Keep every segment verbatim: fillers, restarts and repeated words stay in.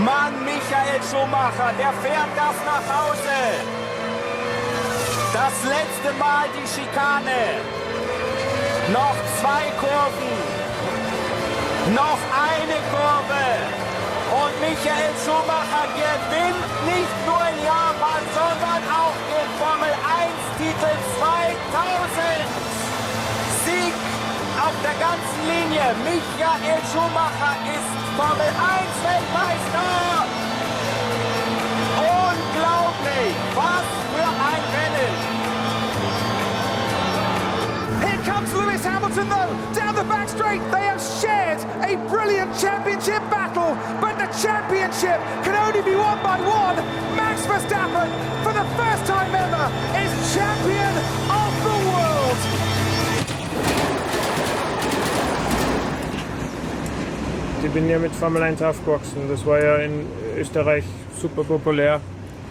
Mann, Michael Schumacher, der fährt das nach Hause. Das letzte Mal die Schikane. Noch zwei Kurven. Noch eine Kurve. Und Michael Schumacher gewinnt nicht nur in Japan, sondern auch den Formel eins Titel zweitausend. Sieg auf der ganzen Linie. Michael Schumacher ist Formel eins Weltmeister. Unglaublich. Was für ein Rennen. Here comes Lewis Hamilton though, down the back straight. They have shared a brilliant championship battle, but the championship can only be won by one. Max Verstappen, for the first time ever, is champion of the world. Ich bin ja mit Formel eins aufgewachsen. Das war ja in Österreich super populär.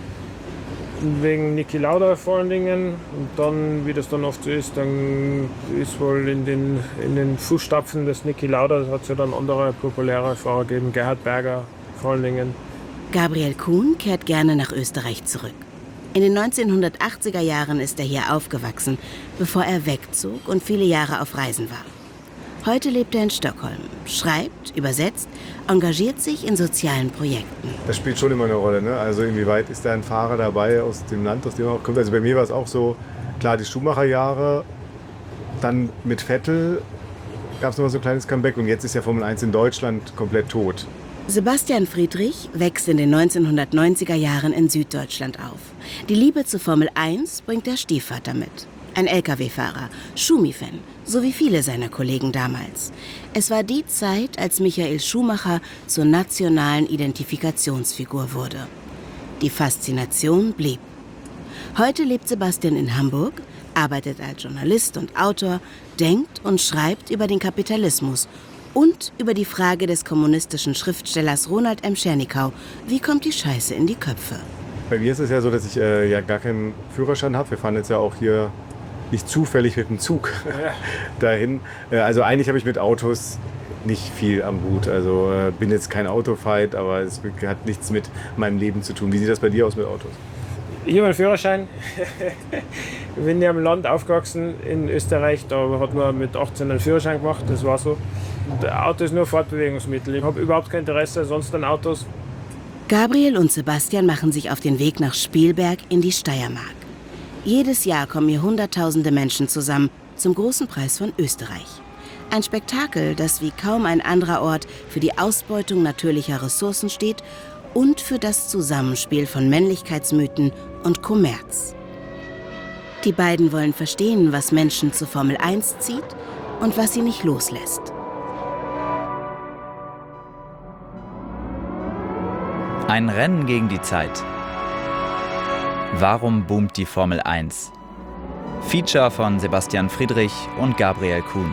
Wegen Niki Lauda vor allen Dingen. Und dann, wie das dann oft so ist, dann ist wohl in den, in den Fußstapfen des Niki Lauda, hat es ja dann andere populäre Fahrer gegeben, Gerhard Berger vor allen Dingen. Gabriel Kuhn kehrt gerne nach Österreich zurück. In den neunzehnhundertachtziger Jahren ist er hier aufgewachsen, bevor er wegzog und viele Jahre auf Reisen war. Heute lebt er in Stockholm, schreibt, übersetzt, engagiert sich in sozialen Projekten. Das spielt schon immer eine Rolle, ne? Also inwieweit ist da ein Fahrer dabei aus dem Land, aus dem er auch kommt. Also bei mir war es auch so, klar, die Schumacher-Jahre, dann mit Vettel gab es noch mal so ein kleines Comeback und jetzt ist ja Formel eins in Deutschland komplett tot. Sebastian Friedrich wächst in den neunzehnhundertneunziger Jahren in Süddeutschland auf. Die Liebe zur Formel eins bringt der Stiefvater mit. Ein L K W-Fahrer, Schumi-Fan, so wie viele seiner Kollegen damals. Es war die Zeit, als Michael Schumacher zur nationalen Identifikationsfigur wurde. Die Faszination blieb. Heute lebt Sebastian in Hamburg, arbeitet als Journalist und Autor, denkt und schreibt über den Kapitalismus und über die Frage des kommunistischen Schriftstellers Ronald M. Schernikau. Wie kommt die Scheiße in die Köpfe? Bei mir ist es ja so, dass ich äh, ja gar keinen Führerschein habe. Wir fahren jetzt ja auch hier nicht zufällig mit dem Zug ja. dahin. Also eigentlich habe ich mit Autos nicht viel am Hut. Also äh, bin jetzt kein Autofight, aber es hat nichts mit meinem Leben zu tun. Wie sieht das bei dir aus mit Autos? Ich habe einen Führerschein. Ich bin ja im Land aufgewachsen in Österreich. Da hat man mit achtzehn einen Führerschein gemacht. Das war so. Der Auto ist nur Fortbewegungsmittel. Ich habe überhaupt kein Interesse sonst an Autos. Gabriel und Sebastian machen sich auf den Weg nach Spielberg in die Steiermark. Jedes Jahr kommen hier Hunderttausende Menschen zusammen zum großen Preis von Österreich. Ein Spektakel, das wie kaum ein anderer Ort für die Ausbeutung natürlicher Ressourcen steht und für das Zusammenspiel von Männlichkeitsmythen und Kommerz. Die beiden wollen verstehen, was Menschen zur Formel eins zieht und was sie nicht loslässt. Ein Rennen gegen die Zeit. Warum boomt die Formel eins? Feature von Sebastian Friedrich und Gabriel Kuhn.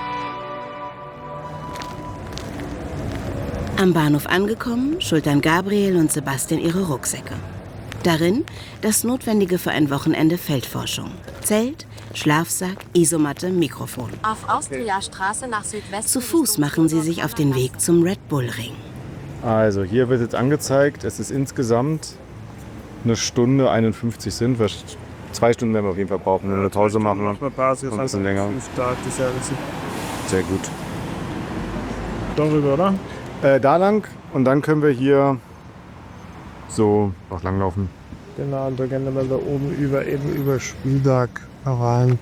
Am Bahnhof angekommen, schultern Gabriel und Sebastian ihre Rucksäcke. Darin das Notwendige für ein Wochenende Feldforschung. Zelt, Schlafsack, Isomatte, Mikrofon. Auf Austria-Straße nach Südwesten. Zu Fuß machen sie sich auf den Weg zum Red Bull Ring. Also hier wird jetzt angezeigt, es ist insgesamt eine Stunde einundfünfzig sind. Zwei Stunden werden wir auf jeden Fall brauchen, wenn wir eine Pause machen. Machen wir Pause, ein bisschen länger. Sehr gut. Darüber, oder? Äh, da lang und dann können wir hier so noch langlaufen. Genau, und da gehen wir da oben über, eben über Spielberg rein.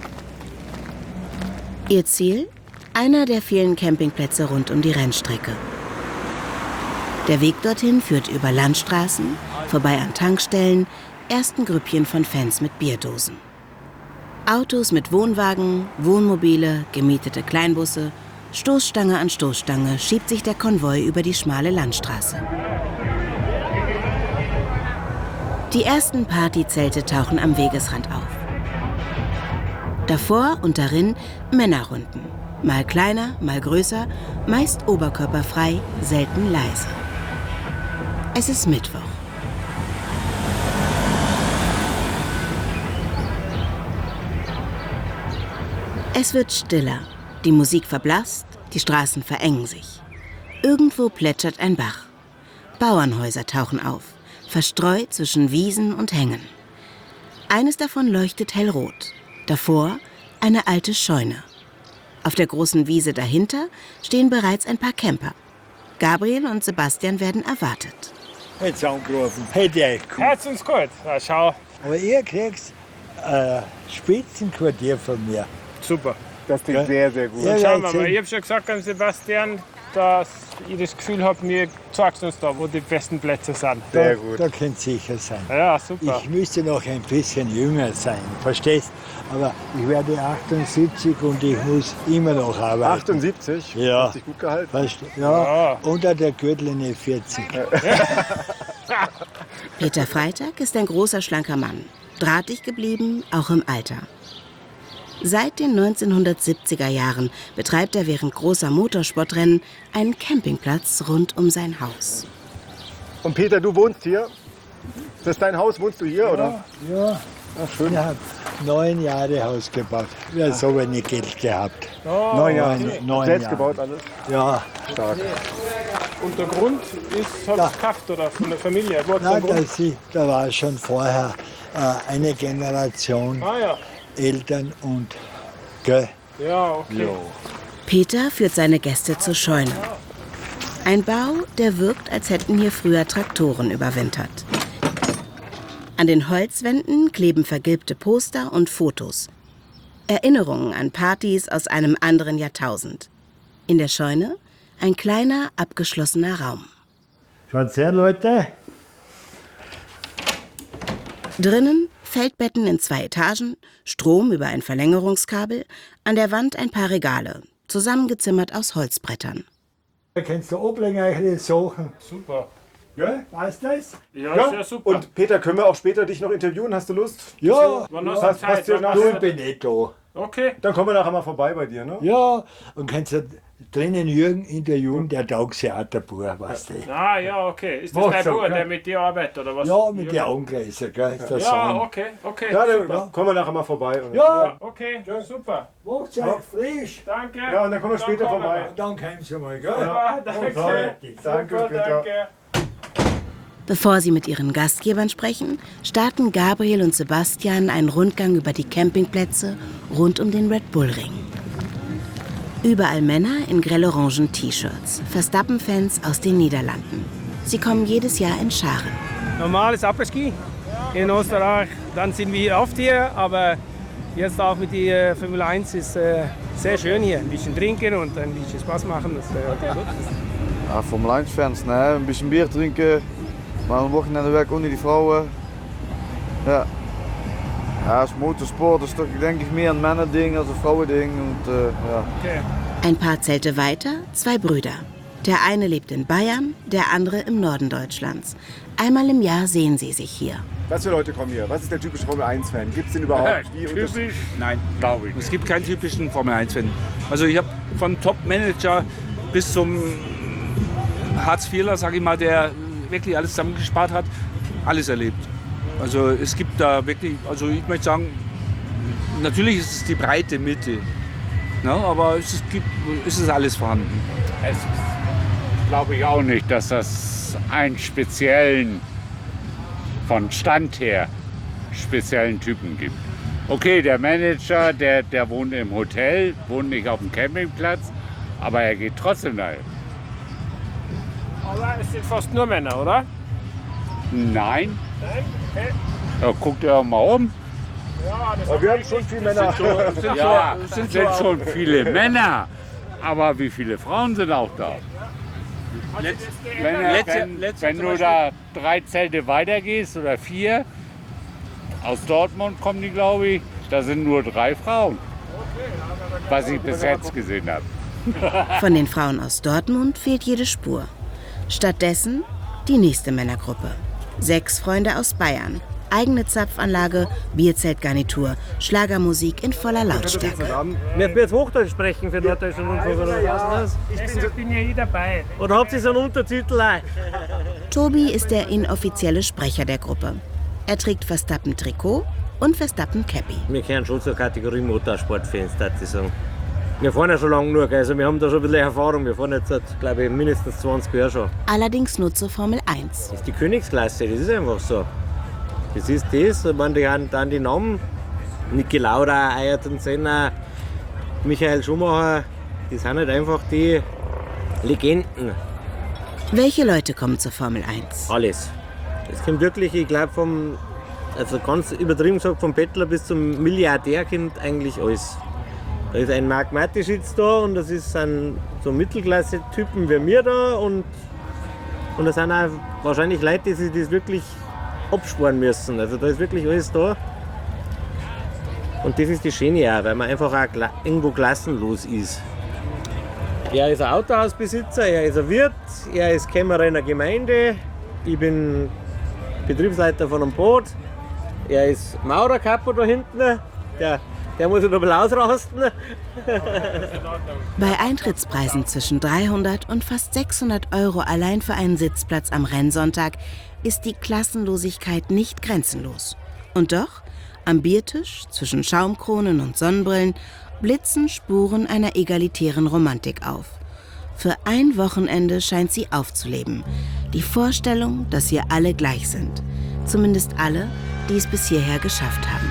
Ihr Ziel? Einer der vielen Campingplätze rund um die Rennstrecke. Der Weg dorthin führt über Landstraßen, vorbei an Tankstellen, ersten Grüppchen von Fans mit Bierdosen. Autos mit Wohnwagen, Wohnmobile, gemietete Kleinbusse, Stoßstange an Stoßstange schiebt sich der Konvoi über die schmale Landstraße. Die ersten Partyzelte tauchen am Wegesrand auf. Davor und darin Männerrunden. Mal kleiner, mal größer, meist oberkörperfrei, selten leise. Es ist Mittwoch. Es wird stiller. Die Musik verblasst, die Straßen verengen sich. Irgendwo plätschert ein Bach. Bauernhäuser tauchen auf, verstreut zwischen Wiesen und Hängen. Eines davon leuchtet hellrot. Davor eine alte Scheune. Auf der großen Wiese dahinter stehen bereits ein paar Camper. Gabriel und Sebastian werden erwartet. Hätt's angerufen, hätte ich gekommen. Herz uns gut. Ja, schau. Aber ihr kriegt ein Spitzenquartier von mir. Super. Das klingt Ja. sehr, sehr gut. Ja. Schauen wir sehen. mal. Ich habe schon gesagt an Sebastian, dass ich das Gefühl habe, mir zeigst uns da, wo die besten Plätze sind. Sehr Da, gut. da könnt ihr sicher sein. Ja, super. Ich müsste noch ein bisschen jünger sein, verstehst? Aber ich werde achtundsiebzig und ich muss immer noch arbeiten. achtundsiebzig? Ja. Hast dich gut gehalten? Weißt du? Ja, Ja. unter der Gürtellinie vierzig. Peter Freitag ist ein großer, schlanker Mann. Drahtig geblieben, auch im Alter. Seit den neunzehnhundertsiebziger Jahren betreibt er während großer Motorsportrennen einen Campingplatz rund um sein Haus. Und Peter, du wohnst hier? Ist das dein Haus? Wohnst du hier, oder? Ja, schön. Ich habe neun Jahre Haus gebaut. Ja, so wenig Geld gehabt. Neun Jahre. Neun, neun Selbst Jahre. gebaut alles? Ja, Stark. Und der Grund ist, hat Ja. es gekauft oder von der Familie? Wo hat's nein, den Grund? das, ist- da war schon vorher äh, eine Generation Ah ja. Eltern und, gell? Ja, okay. Peter führt seine Gäste zur Scheune. Ein Bau, der wirkt, als hätten hier früher Traktoren überwintert. An den Holzwänden kleben vergilbte Poster und Fotos. Erinnerungen an Partys aus einem anderen Jahrtausend. In der Scheune ein kleiner, abgeschlossener Raum. Schaut's her, Leute. Drinnen Feldbetten in zwei Etagen, Strom über ein Verlängerungskabel, an der Wand ein paar Regale, zusammengezimmert aus Holzbrettern. Da kannst du ablegende Sachen. Super. Gell? Weißt du das? Ja, ist ja super. Und Peter, können wir auch später dich noch interviewen? Hast du Lust? Ja, Wann hast ja. du Zeit? passt dir Wann nach- hast Du, du- ich bin nicht da. Okay. Dann kommen wir nachher mal vorbei bei dir, ne? Ja, und kannst du drinnen Jürgen interviewen, der taugt sich auch der Bauer, weißt du. Ah, ja, okay. Ist das Mach dein so, Bruder, gell? der mit dir arbeitet, oder was? Ja, mit den Augengläser, gell, ist der Ja, Sohn. okay, okay. Ja, dann super. kommen wir nachher mal vorbei. Und Ja, Okay, super. macht's euch frisch. Danke. Ja, und dann kommen wir später kommen vorbei. wir. Dann kommen Sie mal, gell? Ja, danke. Danke, Super, Peter. danke. Bevor sie mit ihren Gastgebern sprechen, starten Gabriel und Sebastian einen Rundgang über die Campingplätze rund um den Red Bull Ring. Überall Männer in grell-orangen T-Shirts, Verstappen-Fans aus den Niederlanden. Sie kommen jedes Jahr in Scharen. Normales Après-Ski in Österreich, dann sind wir hier oft hier, aber jetzt auch mit der Formel eins ist äh, sehr schön hier. Ein bisschen trinken und ein bisschen Spaß machen, das äh, hat ja gut. Ja, Formel eins Fans, ne? Ein bisschen Bier trinken, mal am Wochenende weg ohne die Frauen. Ja. Ja, das Motorsport ist doch, denke ich, mehr ein Männerding als ein Frauending. Und, äh, ja. Okay. Ein paar Zelte weiter, zwei Brüder. Der eine lebt in Bayern, der andere im Norden Deutschlands. Einmal im Jahr sehen sie sich hier. Was für Leute kommen hier? Was ist der typische Formel eins Fan? Gibt es den überhaupt? Wie unter- Typisch? Nein, glaube ich. Es gibt keinen typischen Formel eins Fan. Also ich habe von Top-Manager bis zum Hartz-Vierler, sage ich mal, der wirklich alles zusammengespart hat, alles erlebt. Also es gibt da wirklich, also ich möchte sagen, natürlich ist es die breite Mitte, ne, aber es ist, gibt, es ist alles vorhanden. Es glaube ich auch nicht, dass das einen speziellen, von Stand her, speziellen Typen gibt. Okay, der Manager, der, der wohnt im Hotel, wohnt nicht auf dem Campingplatz, aber er geht trotzdem dahin. Aber es sind fast nur Männer, oder? Nein, Nein? Okay. ja, guckt ihr mal um. Ja, das Aber wir haben schon viele Männer. sind so, Ja, sind es so sind schon viele Männer, aber wie viele Frauen sind auch da? Wenn, Letzte- wenn, letzte wenn zum du da drei Zelte weitergehst oder vier, aus Dortmund kommen die, glaube ich, da sind nur drei Frauen, was ich bis jetzt gesehen habe. Von den Frauen aus Dortmund fehlt jede Spur. Stattdessen die nächste Männergruppe. Sechs Freunde aus Bayern. Eigene Zapfanlage, Bierzeltgarnitur, Schlagermusik in voller Lautstärke. Wir jetzt Hochdeutsch sprechen für Norddeutschland und so, oder was ist das? Ich bin ja eh dabei. Oder habt ihr so einen Untertitel auch? Tobi ist der inoffizielle Sprecher der Gruppe. Er trägt Verstappen-Trikot und Verstappen-Cappy. Wir kennen schon zur Kategorie Motorsportfans, darf ich sagen. Wir fahren ja schon lange genug, also wir haben da schon ein bisschen Erfahrung. Wir fahren jetzt, glaube ich, mindestens zwanzig Jahre schon. Allerdings nur zur Formel eins. Das ist die Königsklasse, das ist einfach so. Das ist das, wenn die dann die Namen, Niki Lauda, Ayrton Senna, Michael Schumacher, die sind halt einfach die Legenden. Welche Leute kommen zur Formel eins? Alles. Es kommt wirklich, ich glaube, vom, also ganz übertrieben gesagt, vom Bettler bis zum Milliardär kommt eigentlich alles. Da ist ein Marc Mateschitz da und das ist ein, so Mittelklasse-Typen wie wir da und, und da sind auch wahrscheinlich Leute, die sich das wirklich absparen müssen. Also da ist wirklich alles da. Und das ist das Schöne auch, weil man einfach auch irgendwo klassenlos ist. Er ist ein Autohausbesitzer, er ist ein Wirt, er ist Kämmerer in der Gemeinde, ich bin Betriebsleiter von einem Boot, er ist Maurerkapo da hinten, der, der muss sich noch ein bisschen ausrasten. Bei Eintrittspreisen zwischen dreihundert und fast sechshundert Euro allein für einen Sitzplatz am Rennsonntag ist die Klassenlosigkeit nicht grenzenlos. Und doch, am Biertisch zwischen Schaumkronen und Sonnenbrillen blitzen Spuren einer egalitären Romantik auf. Für ein Wochenende scheint sie aufzuleben. Die Vorstellung, dass hier alle gleich sind. Zumindest alle, die es bis hierher geschafft haben.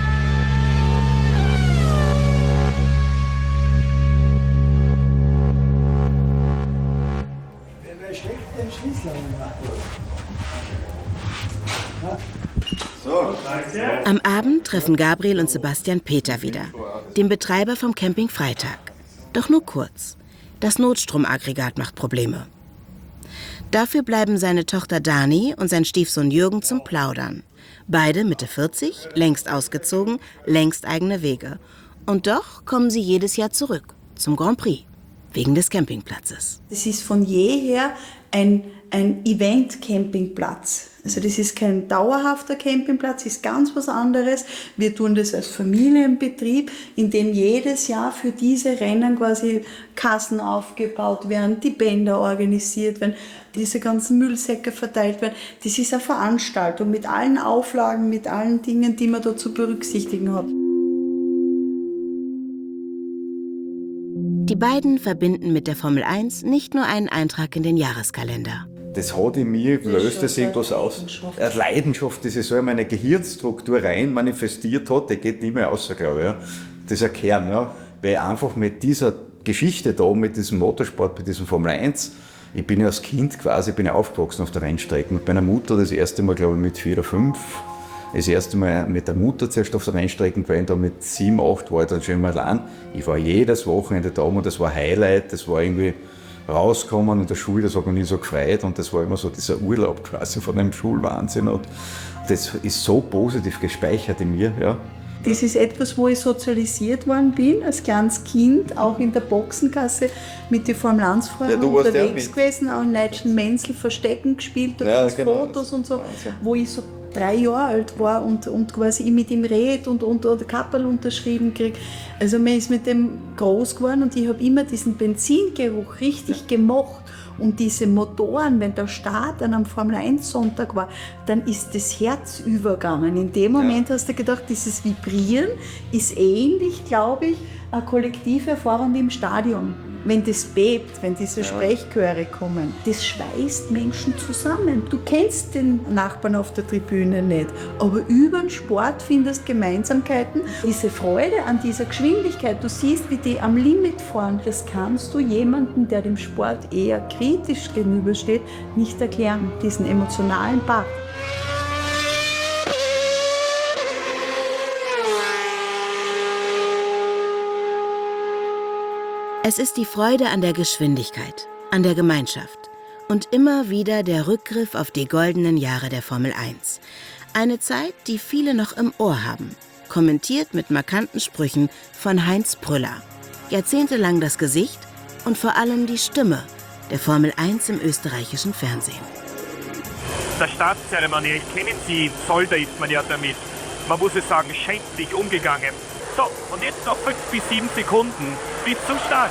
Am Abend treffen Gabriel und Sebastian Peter wieder, den Betreiber vom Camping Freitag. Doch nur kurz. Das Notstromaggregat macht Probleme. Dafür bleiben seine Tochter Dani und sein Stiefsohn Jürgen zum Plaudern. Beide Mitte vierzig, längst ausgezogen, längst eigene Wege. Und doch kommen sie jedes Jahr zurück zum Grand Prix, wegen des Campingplatzes. Das ist von jeher ein, ein Event-Campingplatz. Also das ist kein dauerhafter Campingplatz, ist ganz was anderes. Wir tun das als Familienbetrieb, in dem jedes Jahr für diese Rennen quasi Kassen aufgebaut werden, die Bänder organisiert werden, diese ganzen Müllsäcke verteilt werden. Das ist eine Veranstaltung mit allen Auflagen, mit allen Dingen, die man da zu berücksichtigen hat. Die beiden verbinden mit der Formel eins nicht nur einen Eintrag in den Jahreskalender. Das hat in mir, löst das irgendwas aus. Eine Leidenschaft, die sich so in meine Gehirnstruktur rein manifestiert hat, die geht nicht mehr raus, glaube ich. Ja. Das ist ein Kern, ja. Weil einfach mit dieser Geschichte da, mit diesem Motorsport, mit diesem Formel eins, ich bin ja als Kind quasi bin ja aufgewachsen auf der Rennstrecke. Mit meiner Mutter das erste Mal, glaube ich, mit vier oder fünf. Das erste Mal mit der Mutter zuerst auf der Rennstrecke gewesen, da mit sieben, acht war ich dann schon mal allein. Ich war jedes Wochenende da und das war ein Highlight, das war irgendwie rauskommen in der Schule, das hat mich nie so gefreut und das war immer so dieser Urlaub quasi von einem Schulwahnsinn und das ist so positiv gespeichert in mir, ja. Das ist etwas, wo ich sozialisiert worden bin, als kleines Kind, auch in der Boxengasse mit den Formel eins Fahrern ja, unterwegs gewesen, auch in Leitschen Menzel Verstecken gespielt, da ja, genau. Fotos und so, Wahnsinn. Wo ich so drei Jahre alt war und, und quasi mit ihm red und, und, und Kapperl unterschrieben krieg. Also man ist mit dem groß geworden und ich habe immer diesen Benzingeruch richtig gemocht. Und diese Motoren, wenn der Start an einem Formel eins Sonntag war, dann ist das Herz übergegangen. In dem Moment ja. hast du gedacht, dieses Vibrieren ist ähnlich, glaube ich, eine kollektive Erfahrung wie im Stadion. Wenn das bebt, wenn diese ja. Sprechchöre kommen, das schweißt Menschen zusammen. Du kennst den Nachbarn auf der Tribüne nicht, aber über den Sport findest du Gemeinsamkeiten. Diese Freude an dieser Geschwindigkeit, du siehst, wie die am Limit fahren, das kannst du jemandem, der dem Sport eher kritisch gegenübersteht, nicht erklären, diesen emotionalen Part. Es ist die Freude an der Geschwindigkeit, an der Gemeinschaft und immer wieder der Rückgriff auf die goldenen Jahre der Formel eins. Eine Zeit, die viele noch im Ohr haben, kommentiert mit markanten Sprüchen von Heinz Prüller. Jahrzehntelang das Gesicht und vor allem die Stimme der Formel eins im österreichischen Fernsehen. Der Startzeremonie, ich kenne Sie, Zolder ist man ja damit. Man muss es sagen, schändlich umgegangen. So, und jetzt noch fünf bis sieben Sekunden bis zum Start.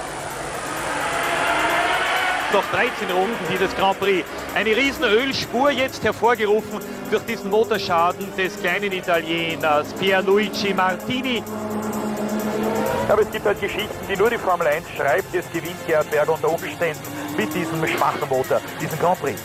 Noch dreizehn Runden dieses Grand Prix. Eine riesen Ölspur jetzt hervorgerufen durch diesen Motorschaden des kleinen Italieners Pierluigi Martini. Aber es gibt halt Geschichten, die nur die Formel eins schreibt. Jetzt gewinnt Gerhard Berger unter Umständen mit diesem schwachen Motor diesen Grand Prix.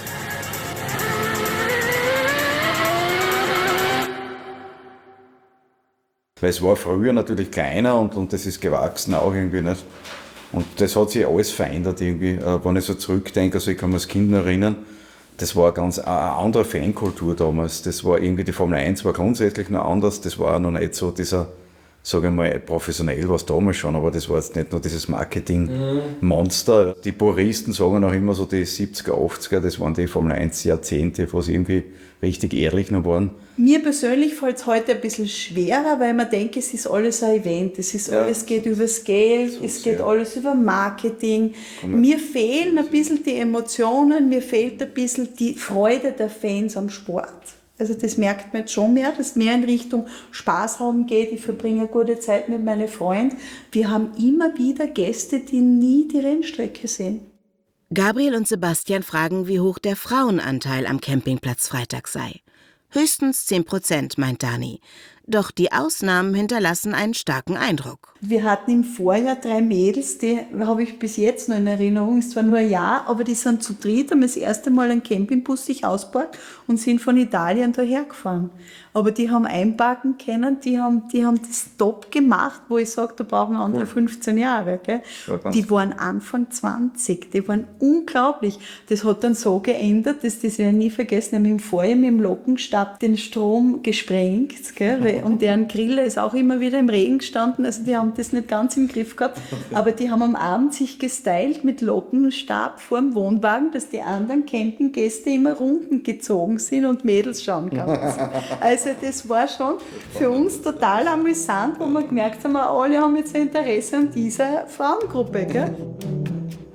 Weil es war früher natürlich kleiner und, und das ist gewachsen auch irgendwie nicht. Und das hat sich alles verändert irgendwie. Äh, wenn ich so zurückdenke, also ich kann mich als Kind noch erinnern, das war ganz eine andere Fankultur damals. Das war irgendwie, die Formel eins war grundsätzlich noch anders. Das war auch noch nicht so dieser, sage ich mal, professionell war es damals schon, aber das war jetzt nicht nur dieses Marketing-Monster. Die Puristen sagen auch immer so, die siebziger, achtziger, das waren die Formel eins Jahrzehnte, wo sie irgendwie richtig ehrlich noch waren. Mir persönlich fällt es heute ein bisschen schwerer, weil man denkt, es ist alles ein Event, es ist Ja. alles geht übers Geld, So es geht sehr. alles über Marketing. Komm. Mir fehlen ein bisschen die Emotionen, mir fehlt ein bisschen die Freude der Fans am Sport. Also das merkt man jetzt schon mehr, dass mehr in Richtung Spaß haben geht, ich verbringe eine gute Zeit mit meinen Freunden. Wir haben immer wieder Gäste, die nie die Rennstrecke sehen. Gabriel und Sebastian fragen, wie hoch der Frauenanteil am Campingplatz Freitag sei. Höchstens zehn Prozent, meint Dani. Doch die Ausnahmen hinterlassen einen starken Eindruck. Wir hatten im Vorjahr drei Mädels, die habe ich bis jetzt noch in Erinnerung, ist zwar nur ein Jahr, aber die sind zu dritt, haben das erste Mal einen Campingbus sich ausgeborgt und sind von Italien daher gefahren. Aber die haben einparken können, die haben, die haben das top gemacht, wo ich sage, da brauchen andere fünfzehn Jahre. Gell? Ja, Die waren Anfang zwanzig, die waren unglaublich. Das hat dann so geändert, dass das werde ich nie vergessen, die haben im Vorjahr mit dem Lockenstab den Strom gesprengt, gell? Und deren Grille ist auch immer wieder im Regen gestanden, also die haben das nicht ganz im Griff gehabt, aber die haben am Abend sich gestylt mit Lockenstab vor dem Wohnwagen, dass die anderen Campinggäste immer Runden gezogen sind und Mädels schauen gegangen sind. Also das war schon für uns total amüsant, wo wir gemerkt haben, alle haben jetzt ein Interesse an dieser Frauengruppe. Gell?